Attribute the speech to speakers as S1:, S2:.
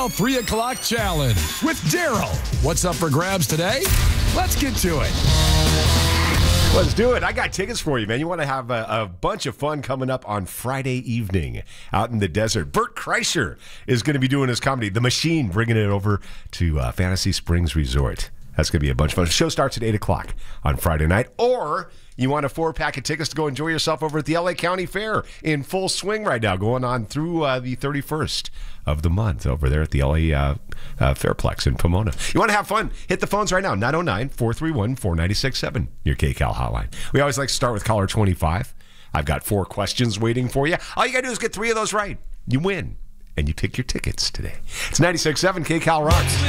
S1: 3 o'clock challenge with Daryl. What's up for grabs today? Let's get to it.
S2: Let's do it. I got tickets for you, man. You want to have a bunch of fun coming up on Friday evening out in the desert. Bert Kreischer is going to be doing his comedy, The Machine, bringing it over to Fantasy Springs Resort. That's going to be a bunch of fun. The show starts at 8 o'clock on Friday night. Or you want a 4-pack of tickets to go enjoy yourself over at the LA County Fair in full swing right now, going on through the 31st of the month over there at the LA Fairplex in Pomona. You want to have fun? Hit the phones right now, 909-431-4967, your KCAL hotline. We always like to start with caller 25. I've got 4 questions waiting for you. All you got to do is get 3 of those right. You win, and you pick your tickets today. It's 96.7 KCAL Rocks.